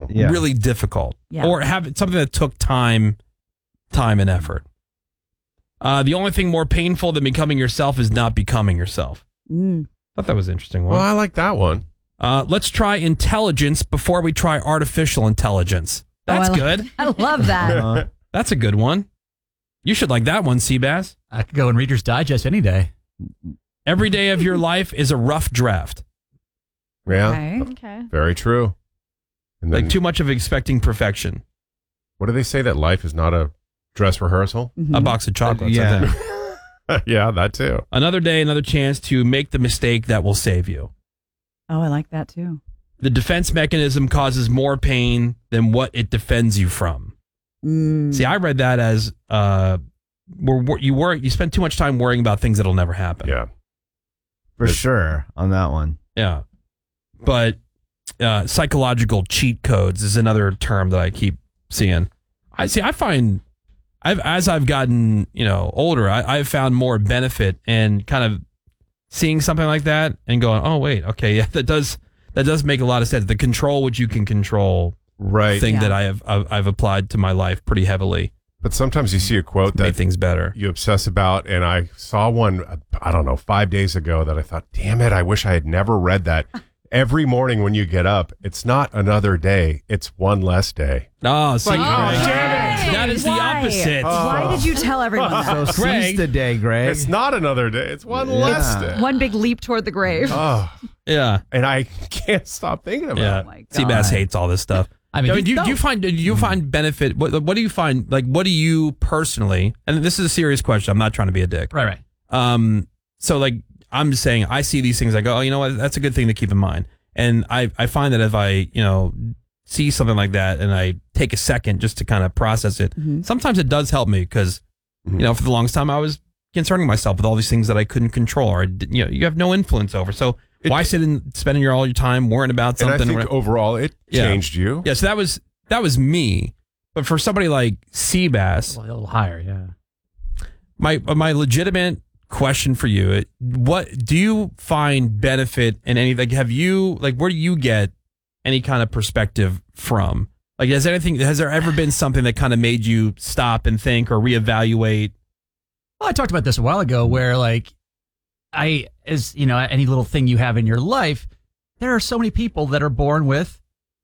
really difficult, or have something that took time and effort. The only thing more painful than becoming yourself is not becoming yourself. Thought that was an interesting one. Well, I like that one. Let's try intelligence before we try artificial intelligence. That's good. I love that. That's a good one. You should like that one, Seabass. I could go in Reader's Digest any day. Every day of your life is a rough draft. Yeah. Okay. Very true. And then, Like too much of expecting perfection. what do they say, that life is not a dress rehearsal? A box of chocolates. Yeah. I think. Yeah, that too. Another day, another chance to make the mistake that will save you. Oh, I like that too. The defense mechanism causes more pain than what it defends you from. See, I read that as you spend too much time worrying about things that'll never happen. Yeah. For sure on that one. Yeah. But psychological cheat codes is another term that I keep seeing. I find as I've gotten, older, I've found more benefit in kind of seeing something like that and going, oh wait, okay, yeah, that does make a lot of sense. The control which you can control thing that I've applied to my life pretty heavily. But sometimes you see a quote that made things better. You obsess about, and I saw one, I don't know, 5 days ago that I thought, damn it, I wish I had never read that. Every morning when you get up, it's not another day, it's one less day. Oh, see, Like, Greg, that is the opposite. Why did you tell everyone that? So seize the day, Greg. It's not another day, it's one less day. One big leap toward the grave. Oh, yeah. And I can't stop thinking about Yeah. it. Oh my God. Seabass hates all this stuff. I mean, do you find benefit? What do you find? Like, what do you personally? And this is a serious question. I'm not trying to be a dick. Right. So, like, I'm just saying, I see these things. I go, oh, you know what? That's a good thing to keep in mind. And I find that if I, see something like that and I take a second just to kind of process it, sometimes it does help me because, for the longest time I was concerning myself with all these things that I couldn't control or, you have no influence over. So why sit and spending all your time worrying about something? And I think overall it changed you. Yeah, so that was me. But for somebody like Seabass, A little higher, yeah. my legitimate question for you, what do you find benefit in any, like, have you, like, where do you get any kind of perspective from? Like, has there ever been something that kind of made you stop and think or reevaluate? Well, I talked about this a while ago where, like, any little thing you have in your life, there are so many people that are born with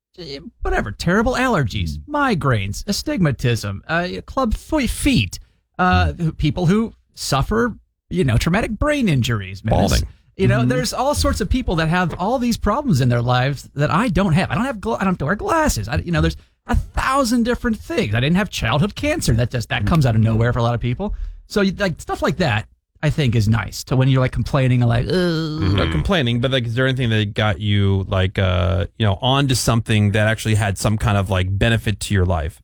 terrible allergies, migraines, astigmatism, club feet, people who suffer, traumatic brain injuries, balding. There's all sorts of people that have all these problems in their lives that I don't have. I don't have to wear glasses. There's 1,000 different things. I didn't have childhood cancer. That comes out of nowhere for a lot of people. So like stuff like that, I think is nice. To when you're like complaining and like, Not complaining, but like, is there anything that got you like, onto something that actually had some kind of like benefit to your life?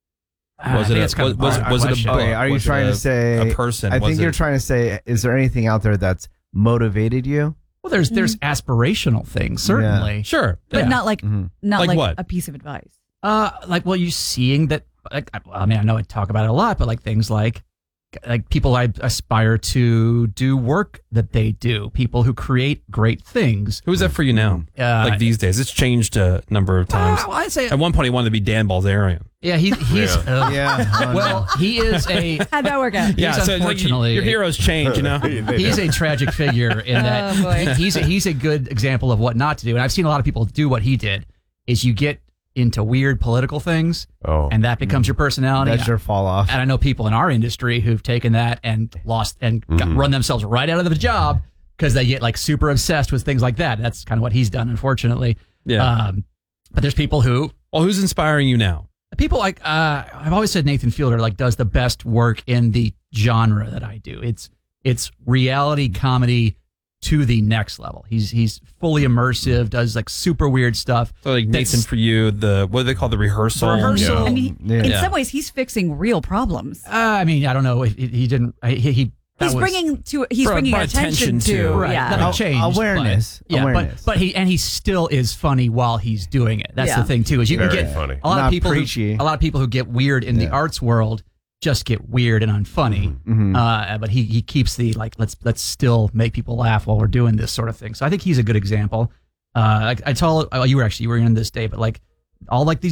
Was it a book? Okay, are you trying to say a person? I think you're trying to say, is there anything out there that's motivated you? Well, there's aspirational things, certainly. Yeah. Sure. But not like Like what? a piece of advice. You seeing that, I know I talk about it a lot, but like things like people I aspire to do work that they do, people who create great things. Who's that for you now? Like these days, it's changed a number of times. I'd say at one point he wanted to be Dan Balzerian. Yeah, he's Yeah. well, he is a. How'd that work out? Yeah, so it's like your heroes change, He's a tragic figure in that Oh, boy. he's a good example of what not to do. And I've seen a lot of people do what he did. Is you get into weird political things, and that becomes your personality. That's your fall off. And I know people in our industry who've taken that and lost and run themselves right out of the job because they get like super obsessed with things like that. That's kind of what he's done, unfortunately. Yeah. But there's people who. Well, who's inspiring you now? People like I've always said Nathan Fielder like does the best work in the genre that I do. It's reality comedy to the next level. He's fully immersive, does like super weird stuff. So like Nathan, for you, what do they call the rehearsal? Rehearsal. I mean, in some ways, he's fixing real problems. I don't know if he didn't. He's bringing attention to right. That'll change awareness. Awareness. But he still is funny while he's doing it. That's the thing too. Is you Very can get funny. a lot Not of people. preachy. A lot of people who get weird in the arts world just get weird and unfunny. But he keeps the like let's still make people laugh while we're doing this sort of thing. So I think he's a good example. I told you were in this day, but like all like these